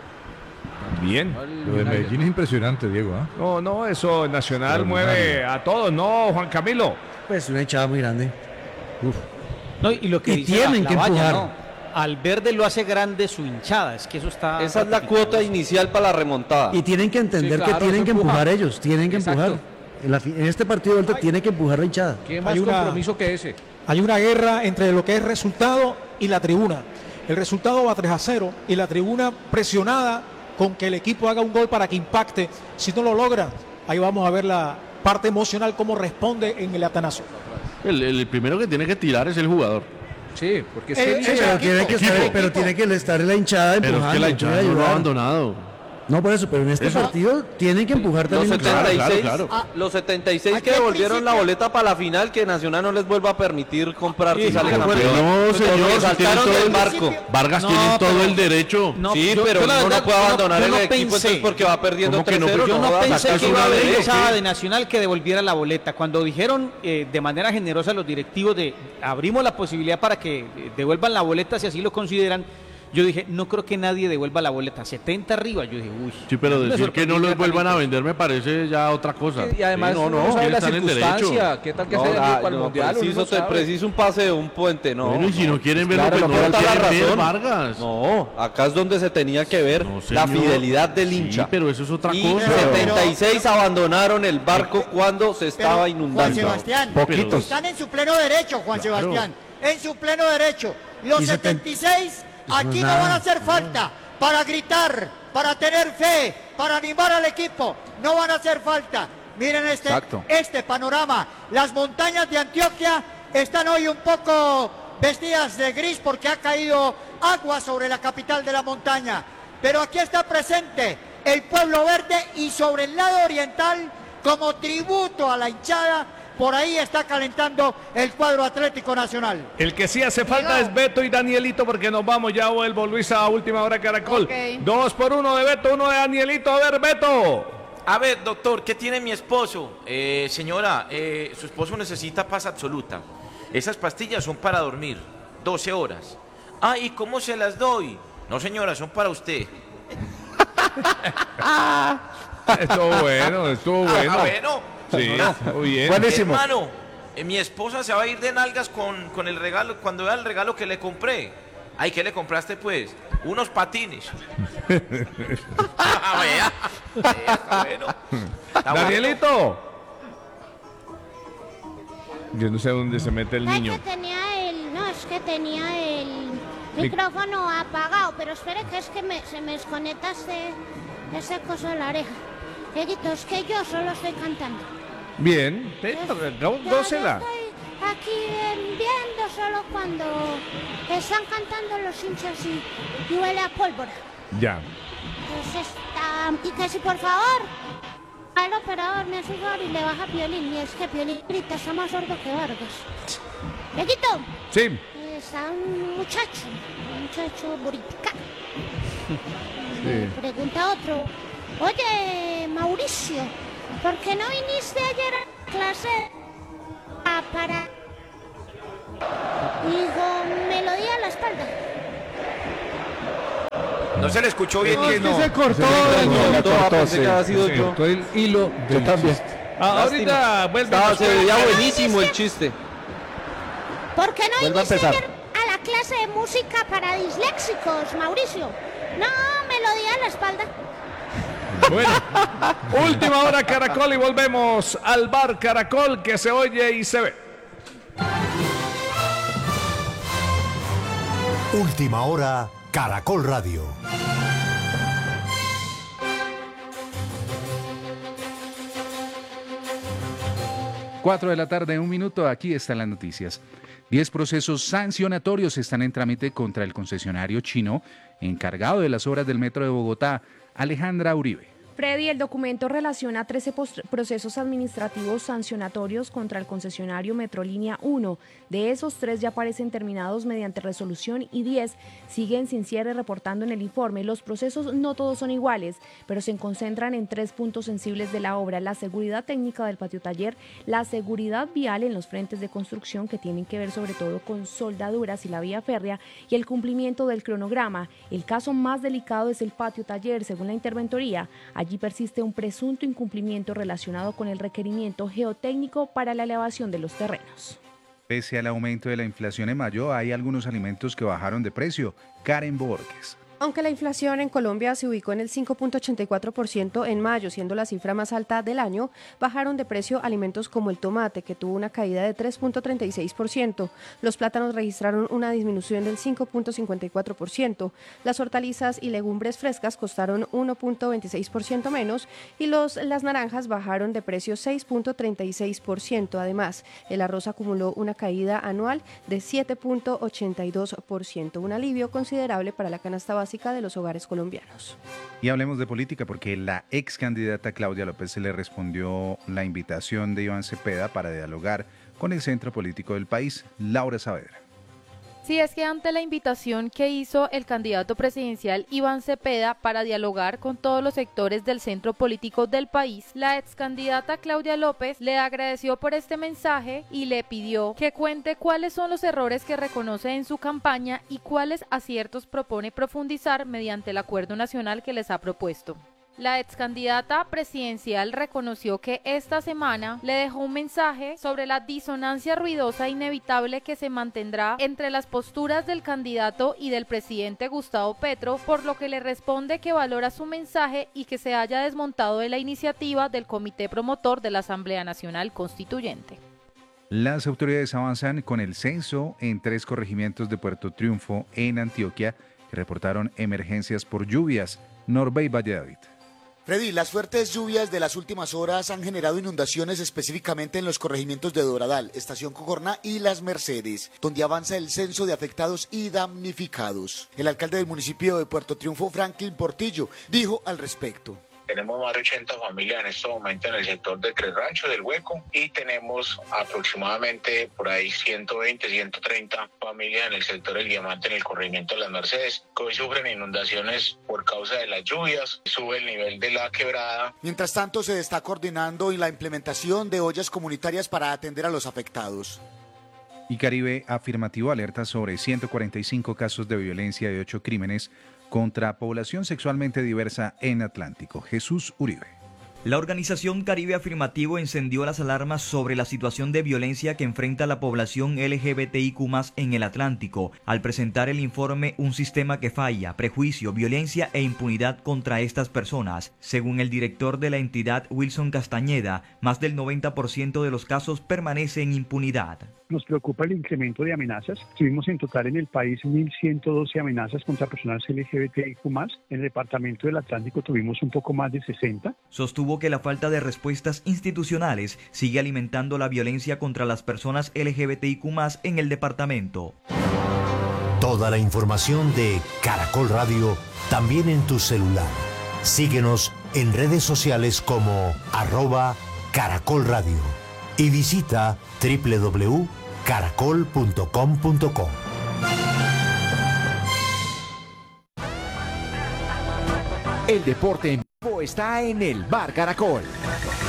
S2: Bien.
S5: Lo de Medellín es impresionante, Diego. ¿ah?
S2: No, no, eso Nacional
S5: Pero
S2: mueve a todos, ¿no, Juan Camilo?
S16: Pues una hinchada muy grande. Uf.
S17: No, y lo que
S16: Y
S17: dice
S16: tienen
S17: la-
S16: que
S17: la valla,
S16: empujar.
S17: ¿no? Al verde lo hace grande su hinchada, es que eso está...
S15: Esa es la cuota inicial para la remontada.
S16: Y tienen que entender
S17: Sí, claro,
S16: que tienen
S17: eso
S16: que
S17: empuja.
S16: empujar ellos, tienen que
S17: Exacto.
S16: empujar. En, la fi- en este partido de vuelta tiene que empujar la hinchada.
S4: ¿Qué más Hay una- compromiso
S17: que ese?
S4: Hay una guerra entre lo que es resultado y la tribuna. El resultado va tres a cero y la tribuna presionada con que el equipo haga un gol para que impacte. Si no lo logra, ahí vamos a ver la parte emocional, cómo responde en el Atanasio.
S7: El, el primero que tiene que tirar es el jugador.
S17: Sí, porque
S16: Sí, pero, tiene que estar, pero tiene que estar la hinchada
S7: Pero
S16: empujando.
S7: es que la
S16: tiene
S7: hinchada
S16: que
S7: no lo ha
S16: ayudar.
S7: abandonado.
S16: No, por eso, pero en este
S15: Eso-
S16: partido tienen que empujar
S15: Los
S16: también.
S15: setenta y seis,
S7: claro, claro.
S15: ah, los setenta y seis que devolvieron la boleta para la final, que Nacional no les vuelva a permitir comprar si sale
S7: No,
S15: campeón.
S7: no,
S15: Porque
S7: señor, si
S15: saltaron
S7: tienen todo
S15: del
S7: el-
S15: barco.
S7: Vargas
S15: No,
S7: tiene todo
S15: pero-
S7: el derecho.
S17: No,
S15: sí,
S17: yo-
S15: pero
S17: yo la
S15: uno
S17: verdad,
S15: no puede
S17: yo no-
S15: abandonar
S17: yo
S15: el
S17: no
S15: equipo
S17: pensé.
S15: entonces porque va perdiendo
S7: ¿Cómo que no?
S15: tres cero.
S7: Pero
S17: Yo no
S15: va a
S17: pensé
S15: sacar
S17: que
S15: su
S17: iba a haber
S15: derecho.
S17: hinchada de Nacional que devolviera la boleta. Cuando dijeron eh, de manera generosa los directivos de abrimos la posibilidad para que eh, devuelvan la boleta si así lo consideran, yo dije, no creo que nadie devuelva la boleta. setenta arriba, yo dije, uy.
S7: Sí, pero
S17: me
S7: decir que
S17: sorprendí
S7: no los
S17: gratamente.
S7: vuelvan a vender me parece ya otra cosa.
S17: Y además
S7: Sí,
S17: uno no sabe la
S7: están en derecho.
S17: circunstancia, qué tal que
S15: No,
S17: se haya ido
S15: ah,
S17: para el
S15: no,
S17: Mundial, uno
S15: preciso,
S17: no
S15: te-
S17: sabe.
S15: preciso un pase de un puente, no.
S7: Bueno, y si no quieren verlo,
S15: Claro,
S7: pues
S15: no
S7: no lo
S15: falta la
S7: quieren ver,
S15: razón.
S7: Vargas.
S15: No, acá es donde se tenía que ver la
S7: señor.
S15: fidelidad del
S7: Sí,
S15: hincha.
S7: pero eso es otra
S15: y
S7: cosa.
S15: setenta y seis abandonaron el barco cuando se estaba
S12: Juan
S15: inundando.
S12: Sebastián,
S15: Poquitos.
S12: están en su pleno derecho, Juan
S15: Claro.
S12: Sebastián, en su pleno derecho. Los
S15: Y seten-
S12: setenta y seis aquí no
S15: nada.
S12: van a hacer falta para gritar, para tener fe, para animar al equipo. No van a hacer falta. Miren este,
S15: Exacto.
S12: este panorama. Las montañas de Antioquia están hoy un poco vestidas de gris porque ha caído agua sobre la capital de la montaña. Pero aquí está presente el pueblo verde y sobre el lado oriental, como tributo a la hinchada, por ahí está calentando el cuadro Atlético Nacional.
S2: El que sí hace falta es Beto y Danielito porque nos vamos, ya vuelvo Luis a última hora Caracol.
S18: Ok.
S2: Dos por uno de Beto, uno de Danielito. A ver, Beto.
S18: A ver, doctor, ¿qué tiene mi esposo? Eh, señora, eh, su esposo necesita paz absoluta. Esas pastillas son para dormir, doce horas. Ah, ¿y cómo se las doy? No, señora, son para usted.
S2: Estuvo bueno, estuvo bueno.
S18: Ah, bueno.
S2: Sí, estuvo bien.
S18: Hermano, eh, mi esposa se va a ir de nalgas con, con el regalo, cuando vea el regalo que le compré. Ay, ¿qué le compraste, pues? Unos patines. Ah, vea. Vea, está bueno. Está bueno.
S2: Danielito. Yo no sé dónde se mete el
S19: Es
S2: niño.
S19: que tenía el, no, es que tenía el micrófono apagado, pero espere que es que me- se me desconecta ese, ese coso de la oreja. Dieguito, es que yo solo estoy cantando.
S2: Bien, te-
S19: Ya,
S2: gócela.
S19: ya estoy aquí eh, viendo solo cuando están cantando los hinchas y, y huele a pólvora.
S2: Ya.
S19: Entonces, um, y que si por favor al operador me hace un favor y le baja Piolín, y es que Piolín grita, está más sordo que Vargas. Dieguito,
S2: Sí.
S19: eh, está un muchacho, un muchacho buritica.
S2: Sí.
S19: Pregunta otro, oye Mauricio, ¿por qué no viniste ayer a clase a para? Dijo, melodía a la espalda.
S18: No se le escuchó bien.
S3: No, es que
S18: no.
S3: se cortó.
S15: Se
S3: no,
S15: cortó,
S18: cortó,
S15: pensé
S18: sí.
S15: que había sido
S5: Se
S15: yo.
S5: cortó el hilo.
S15: Yo también.
S2: Ah, ahorita vuelve.
S6: Estaba, se veía buenísimo el chiste.
S19: ¿Por qué no
S15: Vuelva a
S19: viniste
S15: empezar.
S19: ayer a la clase de música para disléxicos, Mauricio? No, melodía a la espalda.
S2: Bueno, última hora Caracol y volvemos al bar Caracol que se oye y se ve.
S20: Última hora, Caracol Radio.
S21: Cuatro de la tarde, un minuto, aquí están las noticias. Diez procesos sancionatorios están en trámite contra el concesionario chino encargado de las obras del Metro de Bogotá, Alejandra Uribe.
S22: Freddy, el documento relaciona trece procesos administrativos sancionatorios contra el concesionario Metrolínea uno. De esos, tres ya parecen terminados mediante resolución y diez siguen sin cierre, reportando en el informe. Los procesos no todos son iguales, pero se concentran en tres puntos sensibles de la obra: la seguridad técnica del patio taller, la seguridad vial en los frentes de construcción, que tienen que ver sobre todo con soldaduras y la vía férrea, y el cumplimiento del cronograma. El caso más delicado es el patio taller, según la interventoría. Allí persiste un presunto incumplimiento relacionado con el requerimiento geotécnico para la elevación de los terrenos.
S21: Pese al aumento de la inflación en mayo, hay algunos alimentos que bajaron de precio. Karen Borges.
S22: Aunque la inflación en Colombia se ubicó en el cinco punto ochenta y cuatro por ciento en mayo, siendo la cifra más alta del año, bajaron de precio alimentos como el tomate, que tuvo una caída de tres punto treinta y seis por ciento. Los plátanos registraron una disminución del cinco punto cincuenta y cuatro por ciento. Las hortalizas y legumbres frescas costaron uno punto veintiséis por ciento menos y los, las naranjas bajaron de precio seis punto treinta y seis por ciento. Además, el arroz acumuló una caída anual de siete punto ochenta y dos por ciento, un alivio considerable para la canasta básica de los hogares colombianos.
S21: Y hablemos de política porque la ex candidata Claudia López se le respondió la invitación de Iván Cepeda para dialogar con el centro político del país. Laura Saavedra.
S23: Sí, es que ante la invitación que hizo el candidato presidencial Iván Cepeda para dialogar con todos los sectores del centro político del país, la ex candidata Claudia López le agradeció por este mensaje y le pidió que cuente cuáles son los errores que reconoce en su campaña y cuáles aciertos propone profundizar mediante el acuerdo nacional que les ha propuesto. La ex candidata presidencial reconoció que esta semana le dejó un mensaje sobre la disonancia ruidosa e inevitable que se mantendrá entre las posturas del candidato y del presidente Gustavo Petro, por lo que le responde que valora su mensaje y que se haya desmontado de la iniciativa del comité promotor de la Asamblea Nacional Constituyente.
S21: Las autoridades avanzan con el censo en tres corregimientos de Puerto Triunfo en Antioquia que reportaron emergencias por lluvias. Norbey Valladolid.
S24: Freddy, las fuertes lluvias de las últimas horas han generado inundaciones específicamente en los corregimientos de Doradal, Estación Cogorná y Las Mercedes, donde avanza el censo de afectados y damnificados. El alcalde del municipio de Puerto Triunfo, Franklin Portillo, dijo al respecto.
S25: Tenemos más de ochenta familias en este momento en el sector de Tres Ranchos, del Hueco, y tenemos aproximadamente por ahí ciento veinte, ciento treinta familias en el sector del Diamante, en el corregimiento de Las Mercedes, que hoy sufren inundaciones por causa de las lluvias, sube el nivel de la quebrada.
S24: Mientras tanto, se está coordinando en la implementación de ollas comunitarias para atender a los afectados.
S21: Y Caribe Afirmativo alerta sobre ciento cuarenta y cinco casos de violencia y ocho crímenes contra población sexualmente diversa en Atlántico. Jesús Uribe.
S26: La organización Caribe Afirmativo encendió las alarmas sobre la situación de violencia que enfrenta la población L G B T I Q más, en el Atlántico, al presentar el informe Un sistema que falla, prejuicio, violencia e impunidad contra estas personas. Según el director de la entidad, Wilson Castañeda, más del noventa por ciento de los casos permanece en impunidad.
S1: nos preocupa el incremento de amenazas. Tuvimos en total en el país mil ciento doce amenazas contra personas L G B T I Q más. En el departamento del Atlántico tuvimos un poco más de sesenta.
S26: Sostuvo que la falta de respuestas institucionales sigue alimentando la violencia contra las personas L G B T I Q más en el departamento.
S20: Toda la información de Caracol Radio también en tu celular. Síguenos en redes sociales como arroba Caracol Radio y visita doble u doble u doble u punto caracol punto com punto co.
S8: El deporte en vivo está en el Bar Caracol.